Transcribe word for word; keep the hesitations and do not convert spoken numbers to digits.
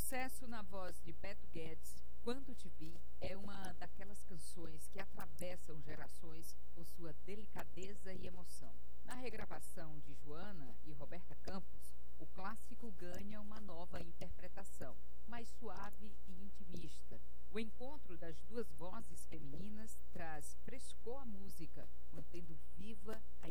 Sucesso na voz de Beto Guedes, Quando Te Vi é uma daquelas canções que atravessam gerações por sua delicadeza e emoção. Na regravação de Joana e Roberta Campos, o clássico ganha uma nova interpretação, mais suave e intimista. O encontro das duas vozes femininas traz frescor à música, mantendo viva a